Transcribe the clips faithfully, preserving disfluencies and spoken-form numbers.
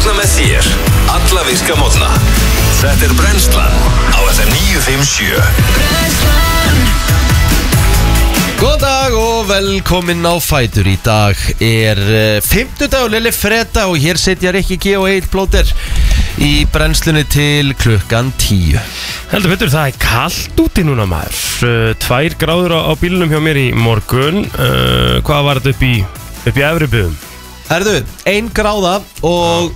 vakna með þér alla virka morgna. Þetta er Brennslan á F M níu fimm sjö. Góðan dag og velkomin á Fætur. Í dag er uh, fimmtudag og Lilli Freda og hér setja Rikki G og Egill Plóter í brennslunni til klukkan tíu. Heldur betur, það er kalt úti núna maður. uh, Tvær gráður á, á bílunum hjá mér í morgun. uh, Hvað var þetta upp í upp í efri byggðum? Herðu, ein gráða og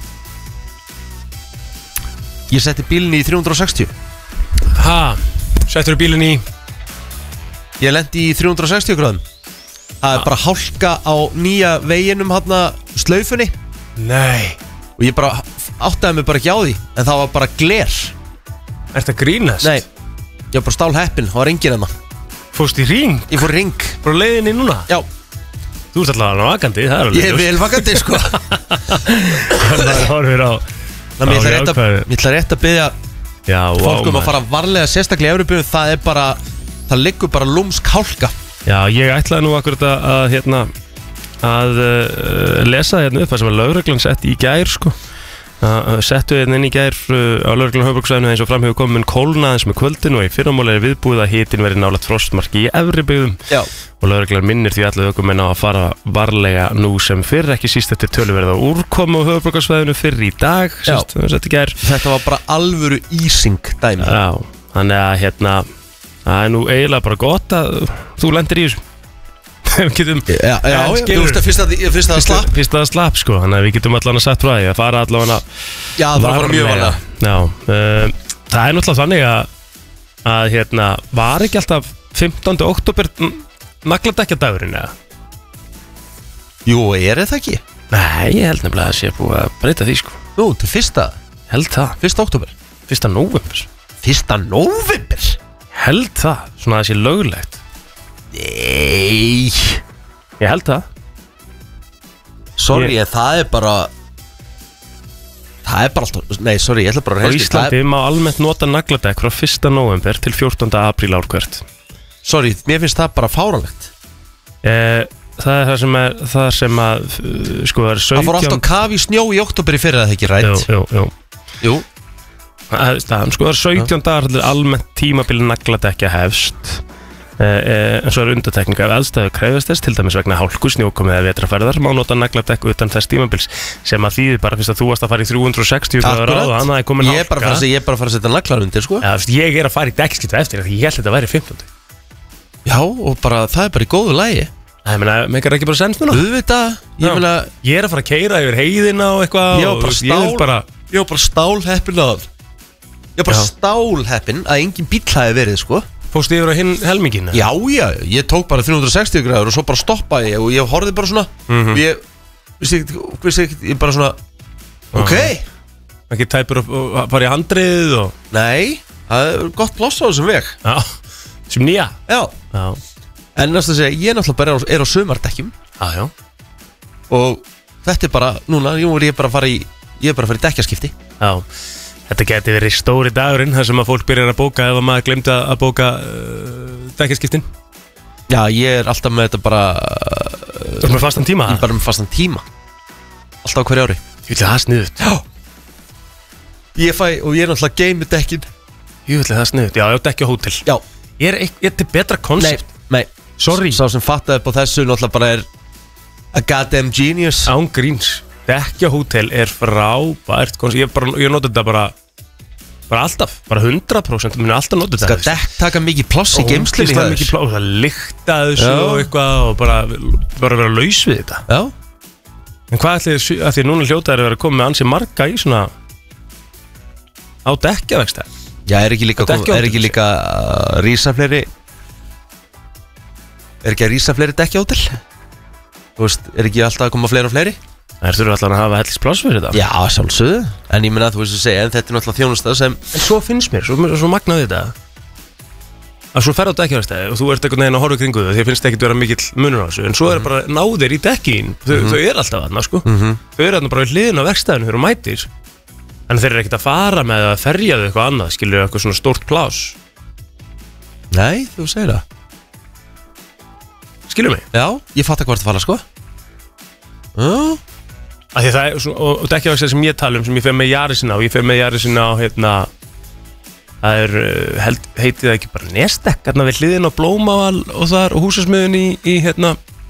ég setti bílinn í þrjú hundruð og sextíu. Ha, settur bílinn í Ég lendi í þrjú hundruð og sextíu gráðum. Það er bara hálka á nýja veginum hérna slaufunni. Nei. Og ég bara áttaði mig bara ekki á því. En það var bara gler. Ertu að grínast? Nei, ég var bara stál heppin. Það var enginn enna. Fórst í ring? Ég fór ring. Bara leiðinni núna? Já. Þú ert alltaf vakandi, það er alveg. Ég er vel vakandi, sko. Það er horfir á. Þannig ég ætla rétt að, ég ætla rétt að biðja Já, fólk um wow, að fara varlega sérstaklega í Evrópu. Það er bara, það liggur bara lúmsk hálka. Já, ég ætlaði nú akkurat að, að hérna að uh, lesa hérna upp það sem að lögreglan sett í gær sko. Uh, settu hérna inn í gær uh, á lögreglan höfuðborgarsvæðinu eins og fram hefur komin kólnaðins með kvöldin og í fyrramáli er viðbúið að hitin verið nálægt frostmarki í efri byggðum. Já. Og lögreglan minnir því allir ökumenn á að fara varlega nú sem fyrr, ekki síst eftir töluverða úrkomu á höfuðborgarsvæðinu fyrr í dag. Sest, þetta var bara alvöru ísing dæmi. Já, þannig að hérna það er nú eiginlega bara gott að þú lendir í þessu. Við getum Já, já, já þú veist að fyrst að, fyrst að slapp Fyrst að slapp sko, þannig að við getum allan að sagt frá því að fara allan að Já, það var mjög varlega. Já, uh, það er náttúrulega þannig að að hérna, var ekki alltaf fimmtánda október nagladekkjadagurinn eða? Jú, er það ekki? Nei, ég held nefnilega að sé búið að breyta því sko. Jú, til fyrsta Held það Fyrsta október Fyrsta nóvember Fyrsta nóvember? Held það, svona að það sé löglegt. Nei Ég held það. Sorry, Ég- það er bara Það er bara alltaf Nei, sorry, ég ætla bara að Á reynskil Íslandi má almennt nota nagladekk frá fyrsta nóvember til fjórtánda apríl ár hvert. Sorry, mér finnst það bara fáránlegt. Eh, það er það sem er það sem að uh, sko það er sautján Það fór alltaf kaf í snjó í október í fyrra, það ekki rætt? Jú, jú, jú. Jú. Það, það, sko það er sautján dagar til almennt tímabili nagladekkja hefst. Eh, eh, en svo er undantekninga ef aðstæður krefjast þess, til dæmis vegna hálku, snjókomi eða vetrarfærðar, má nota nagladekk utan þess tímabils, sem að þýðir bara fyrst að þú varst að fara í þrjú hundruð og sextíu gráður á og annað er komin Ég er bara að fara að segja- ég er bara að fara að setja naglar undir, sko. Já, þú veist, ég er að fara í dekkskiptu eftir því ég held að þetta væri fimmtánda. Já, og bara, það er bara í góðu lagi. Það meina, meikar ekki bara sens núna? Auðvitað, ég Já. meina Ég er að fara að keyra yfir heiðina og eitthvað Ég var og bara þú veist, ég vil stál bara, Ég var bara stálheppin að Ég var bara Já. stálheppin að engin bíll hafi verið, sko. fórstu yfir á hinn helmingin? Já, já, ég tók bara þrjú hundruð og sextíu gráður og svo bara stoppaði ég og ég horfði bara svona Mhm. og ég vissi ekki, vissi ekki, ég bara svona ok, Ekki tæpur og, og fara í handrið og nei, það er gott pláss á þessum veg. Já, sem nýja. Já, Já, en næst að segja, ég er náttúrulega bara er á, er á sumardekkjum já, já. og þetta er bara, núna, jú, er ég bara að fara í ég er bara að fara í dekkjaskipti. Já. Þetta geti verið stóri dagurinn þar sem að fólk byrjar að bóka ef að maður glemdi að bóka uh, dekkjaskiptin. Já, ég er alltaf með þetta bara Þú ert með fastan tíma? ég er bara með fastan tíma alltaf á hverju ári. Ég vil það sniðut. Já, ég fæ, og ég er náttúrulega game með dekkin. Ég vil það sniðut. Já, já, dekkjahótel. Já, Ég er eitt, ég er til betra nei, koncept. nei Sorry. Sá sem fattaði upp á þessu náttúrulega bara er a goddamn genius. Án gríns. Dekkjahótel er frábært koncept. Ég bara, ég nota þetta bara bara alltaf, bara hundrað prósent muni alltaf nota þetta. Skal dekk taka mikið pláss í geymslunni Ógeðslega hjá mikið þér? pláss, það lykta þessu Já. og eitthvað og bara, bara vera laus við þetta. Já, En hvað ætli þessu, að því núna hljótaður að vera að koma með ansi marga í svona á dekkjavegstæð. já, er ekki líka, Dekki kom, er ekki hótel. líka uh, rísa fleiri Er ekki að rísa fleiri dekkjahótel? Þú veist, er ekki alltaf að koma fleiri og fleiri? Það þurfa alltaf að hafa hellis pláss fyrir þetta. Já, sjálfsögðu. En ég meina að þú veist að segja, en þetta er náttúrulega þjónustað sem En svo finnst mér, svo, svo magnaði þetta að svo ferð á dekkjavegstæði og þú ert einhvern veginn að horfa í kringu þau, þér finnst ekki að vera mikill munur á þessu, en svo er bara náðir í dekkin, þau, Mhm. þau er alltaf þarna sko. Mhm. Þau eru þarna bara við hliðin á verkstæðinu, þau eru mætir. En þeir eru ekkert að fara með að ferja þau eitthvað annað, skilur eitthvað svona stórt pláss. Nei, þú segir það. Skilur mig? Já, ég fatt að hvort það fara, sko. Já, Af því það er svona, og, og dekkjavaxlar sem ég tala um sem ég fer með Yarisina og ég fer með Yarisina á hérna það er, held, heitið það ekki bara Nestek hérna við hliðin á Blómaval og þar og húsasmiðun í, í hérna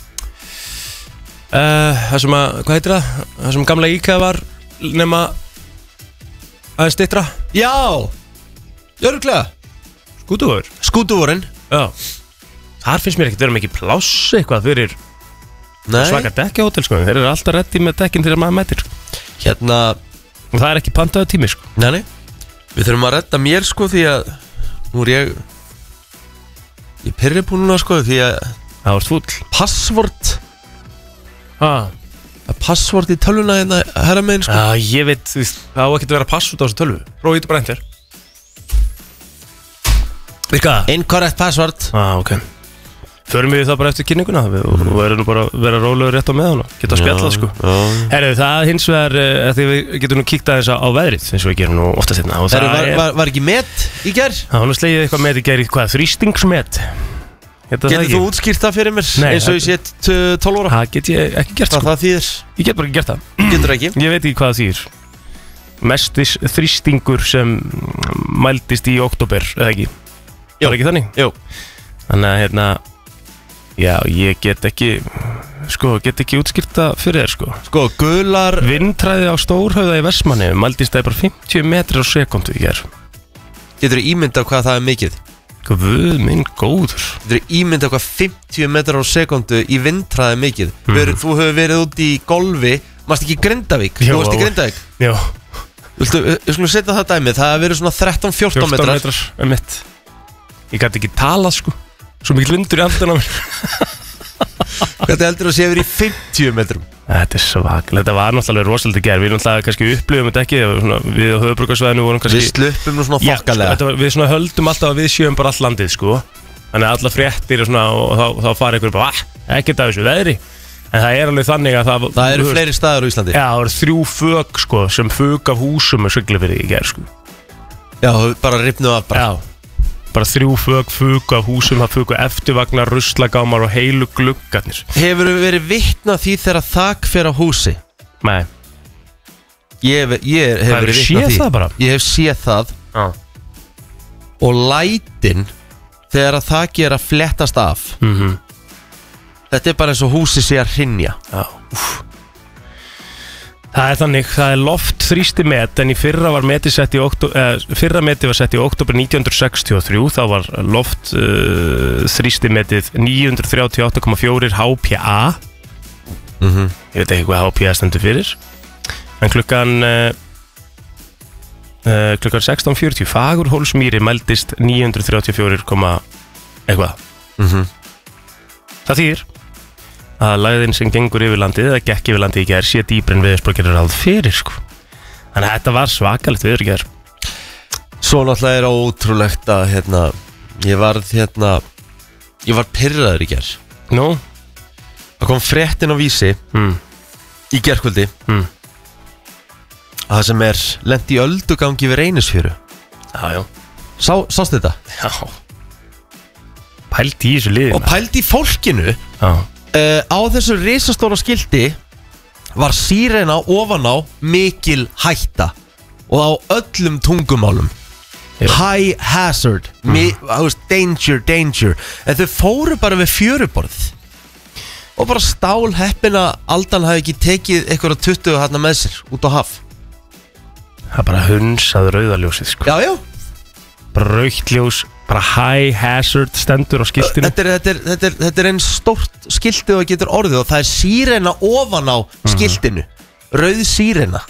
uh, það sem að, hvað heitir það? Það sem gamla IKEA var nema aðeins styttra. Já, örglega Skútuvör Skútuvörinn. Já, þar finnst mér ekkert vera mikið pláss eitthvað fyrir Nei. svaka dekkjahótel sko, þeir eru alltaf reddi með dekkin þegar maður mætir sko. Hérna Og það er ekki pantaðu tími sko. Nei, nei Við þurfum að redda mér sko því að nú er ég ég pirri búin núna sko því að Það var fúll passvort ah. að passvort í tölvuna hérna herra megin sko. Já, ég veit, þú veist, það á ekki að vera pass út á þessu tölvu. Prófið þetta bara endur. Virka það? Incorrect password. Ah, ok. Förum við það bara eftir kynninguna við, og við erum nú bara að vera rólegur rétt á með hana. Geta að spjalla það, sko. Herru, það hins vegar, uh, því við getum nú kíkt aðeins á, á veðrið, eins og við gerum nú ofta sérna. Herru, var, var, var ekki met í ger? Það var nú slegið eitthvað met í ger í hvað, þrýstingsmet. Getur þú útskýrt það fyrir mér? Nei, eins og ég sé tólf ára? Það get ég ekki gert, sko. Það þýðir? Ég get bara ekki gert það. Getur ekki? Ég veit ekki hvað það þýðir. Mestis þrýstingur sem mældist í október, eða ekki? Jú. Var ekki þannig? Jú. Þannig að hérna, já, ég get ekki, sko, get ekki útskýrt það fyrir þér, sko. Sko, gular... Vindræði á Stórhöfða í Vestmanni mældist það bara fimmtíu metrar á sekundu í ger. Getur þú ímyndað hvað það er mikið? Guð minn góður. Getur þú ímyndað hvað fimmtíu metrar á sekundu í vindræði mikið? Mm. Ver, þú hefur verið út í golfi, mást ekki í Grindavík? Jó, þú varst í Grindavík? Já. Viltu, við skulum setja það dæmið, það hefur verið svona þrettán fjórtán metrar. fjórtán metrar, um mitt. Ég gæti ekki talað, sko. Svo mikil vindur í andan á mér. Hvað heldur þú að sé yfir í fimmtíu metrum? Þetta er svaklega, þetta var náttúrulega rosalega í gerð. Við náttúrulega kannski upplifum þetta ekki svona, við á höfuðborgarsvæðinu vorum kannski... Við sluppum nú svona fokkalega. Já, við svona höldum alltaf að við sjöum bara all landið, sko. Þannig að alla fréttir og svona og þá, þá fara ykkur bara, ah, ekkert af þessu veðri. En það er alveg þannig að það... Það eru fleiri staðar á Íslandi. Já, það eru þrjú fög, sko, sem fög af húsum með Siglufirði í gerð, sko. Já, bara rifnu af bara. Já. Bara þrjú fög, fög af húsum, það fög eftirvagnar, ruslagámar og heilu gluggarnir. Hefur þú verið vitna því þegar þak fer á húsi? Nei. Ég, ég hef Það verið er vitna séð því. það bara? Ég hef séð það. Já. Og lætin þegar að þaki er að flettast af. Mhm. Þetta er bara eins og húsi sé að hrynja. Já, úff. Það er þannig, það er loft þrýsti met en í fyrra var meti sett í oktober, eh, fyrra meti var sett í oktober nítján hundruð sextíu og þrjú, þá var loft uh, þrýsti metið níu hundruð þrjátíu og átta komma fjögur H P A. Mhm. Ég veit ekki hvað H P A stendur fyrir. En klukkan uh, uh, klukkan sextán fjörutíu Fagurhólsmýri mældist níu hundruð þrjátíu og fjögur komma eitthvað. Mhm. Það þýðir að læðin sem gengur yfir landið eða gekk yfir landið í gær sé dýpri en veðurspár gerir ráð fyrir, sko. Þannig að þetta var svakalegt veður í gær. Svo náttúrulega er ótrúlegt að hérna, ég var hérna, ég var pirraður í ger. Nú? Það kom fréttin á Vísi Mm. í gerkvöldi Mm. að það sem er lent í öldugangi við Reynisfjöru. Já, já. Sá, sást þetta? Já. Pælt í þessu liði. Og pælt í fólkinu. Já. Uh, á þessu risastóra skilti var sírena ofan á mikil hætta og á öllum tungumálum. Já. High hazard, mm. mi, veist, danger, danger. En þau fóru bara við fjöruborð og bara stál heppin að Aldan hafi ekki tekið eitthvað tuttugu hérna með sér út á haf. Það er bara hunsað rauðaljósið, sko. Já, já. Bara rauktljós, bara high hazard stendur á skiltinu. Þetta er, þetta er, þetta er, þetta er einn stórt skiltið og getur orðið og það er sírena ofan á skiltinu. Rauð sírena.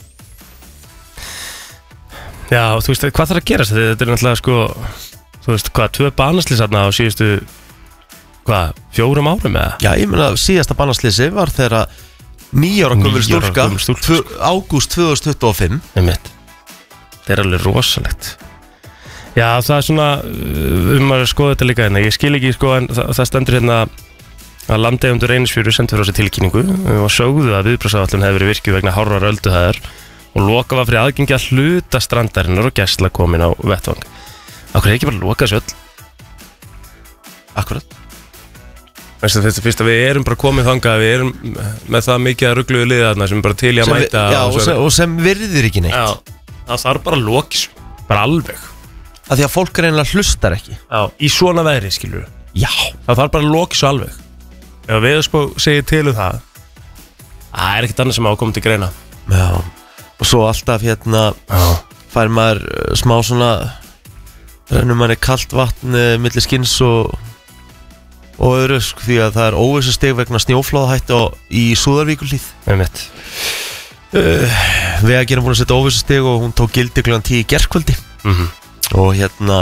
Já, þú veist, hvað þarf að gerast? Þetta er náttúrulega, sko, þú veist, hvað, tvö banaslýsarna á síðustu, hvað, fjórum árum eða? Já, ég meina síðasta banaslýsi var þegar nýjára gömul Níu ára stúlka, gömul stúlka, sko. ágúst tvö þúsund tuttugu og fimm. Einmitt. Það er alveg rosalegt. Já, það er svona, um að skoða þetta líka hérna, ég skil ekki, sko, en það, það stendur hérna að landeigendur Reynisfjöru sendur frá sér tilkynningu og sögðu að viðbragðsáætlun hefði verið virkjuð vegna hárrar ölduhæðar og loka var fyrir aðgengi að hluta strandarinnar og gæsla komin á vettvang. Akkur er ekki bara að loka þessu öll? Akkurat. Þetta fyrst að við erum bara komið þangað, við erum með það mikið að rugluðu liða þarna sem er bara til í að sem, mæta já, og, sem, og sem virðir ekki neitt. Já, það þarf bara lokis, bara alveg. Af því að fólk reynilega hlustar ekki. Já, í svona veðri, skilur við. Já. Það þarf bara lokis alveg. Ef Veðurspá segir til um það, það er ekkert annað sem á að koma til greina. Já, og svo alltaf hérna Já. fær maður uh, smá svona rennum manni kalt vatn uh, milli skins og og öðru, sko, því að það er óvissustig vegna snjóflóðahættu í Súðarvíkurhlíð. Með mitt. Uh, Vegagerðin búin að setja óvissustig og hún tók gildi klukkan tíu í gærkvöldi. Mhm. Og hérna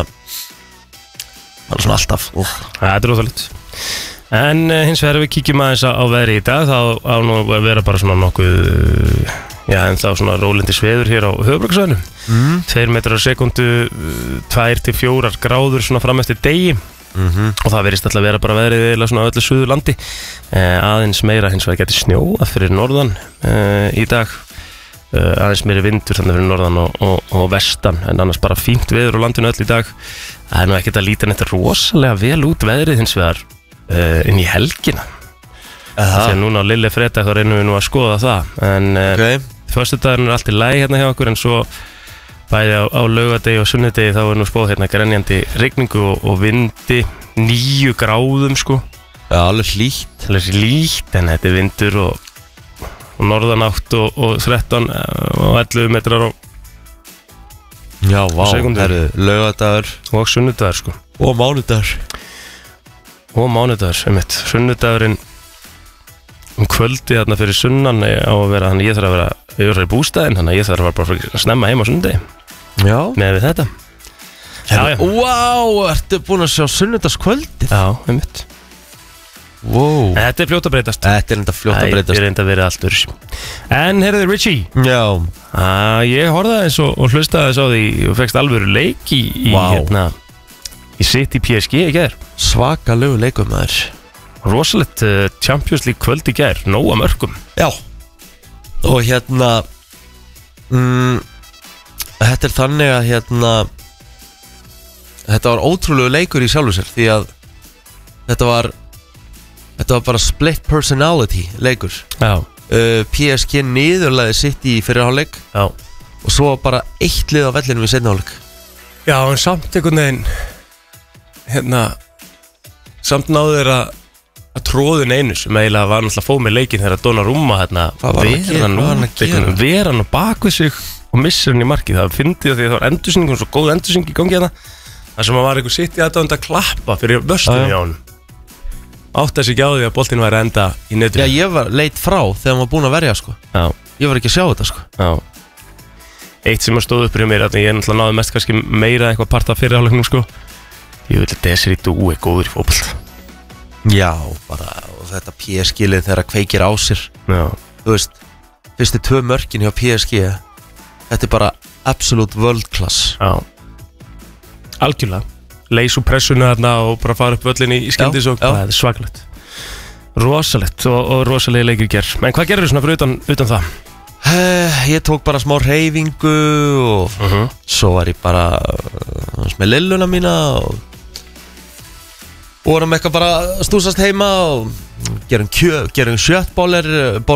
bara svona alltaf og Það er óþálit. En uh, hins vegar ef við kíkjum aðeins á veðri í dag, þá á nú að vera bara svona nokkuð, uh, já, en þá svona rólindi sveður hér á höfuðborgarsvæðinu. mm. Tveir metrar á sekundu, uh, tvær til fjórar gráður svona fram eftir degi. Mm-hmm. Og það verðist alltaf vera bara veðrið eða svona á öllu suður landi. uh, Aðeins meira hins vegar geti snjóað fyrir norðan uh, í dag. uh, Aðeins meiri vindur þannig fyrir norðan og, og, og vestan. En annars bara fínt veður á landinu öll í dag. Það er nú ekkert að líta neitt rosalega vel út veðrið hins vegar uh, inn í helgina. Þegar núna á Lille fredag þá reynum við nú að skoða það. En uh, okay. föstudagurinn er allt í lagi hérna hjá okkur, en svo bæði á, á laugardegi og sunnudegi þá er nú spáð hérna grenjandi rigningu og, og vindi níu gráðum sko. Já, alveg hlýtt. Alveg hlýtt, en þetta er vindur og, og norðanátt og, og þrettán og ellefu metrar á Já, vá, sekundu. það eru laugadagur og sunnudagur sko. og mánudagur. Og mánudagur, einmitt. Sunnudagurinn um kvöldi þarna fyrir sunnan á að vera, þannig ég þarf að vera ég þarf í bústæðin, þannig að ég þarf að bara að snemma heim á sunnudegi Já. með við þetta. Já, já. Vá, ertu búin að sjá sunnudagskvöldið? Já, einmitt. Wow. En þetta er fljótt að breytast. Þetta er enda fljótt að breytast. Það er enda verið allt öðru. En heyrðu Richie, Já. að ég horfði aðeins og, og hlustaði þess á því og fegst alvöru leik í, í Vá. hérna í City P S G í gær. Svakalegu leikum maður. Rosalegt uh, Champions League kvöld í gær, nóga mörgum. Já. Og hérna mm, þetta er þannig að hérna þetta var ótrúlegu leikur í sjálfu sér, því að þetta var þetta var bara split personality leikur. Já. uh, P S G niðurlaði sitt í fyrirháleik Já. og svo bara eitt lið á vellinu við seinni hálfleik. Já, en samt einhvern veginn hérna samt náðu þeir að að tróðin einu sem eiginlega var náttúrulega fóð með leikin þegar Donnarumma hérna Hvað var hann að gera? Hvað var hann að gera? vera hann á bak við sig og missir hann í markið. Það fyndi því að það var endursynning og svo góð endursynning í gangi hérna þar sem að var einhver sitt í aðdáðandi að klappa fyrir vörstunni á hann. Átti þessi ekki á því að boltinn væri að enda í Já, netinu. ég var leitt frá þegar hann var búinn að verja sko. Já, Ég var ekki að sjá þetta sko. já. Eitt sem að stóð upp fyrir mér, að ég náttúrulega náði mest kannski meira eitthvað part af fyrirháleiknum sko. Ég vil að Desiree Doué er góður í fótbolta. Já, bara og þetta P S G-lið þegar það kveikir á sér. Já. Þú veist, fyrstu tvö mörkin hjá P S G, þetta er bara absolute world class. Já. Algjörlega. Leys úr pressuna þarna og bara fara upp völlin í skildis og Já, já. það er svakalegt. Rosalegt og, og rosalega leikir í gær. En hvað gerir þú svona fyrir utan, utan það? Uh, ég tók bara smá hreyfingu og Uh -huh. svo var ég bara uh, með lilluna mína og vorum eitthvað bara að stúsast heima og gerum, kjö, gerum sjöttbólar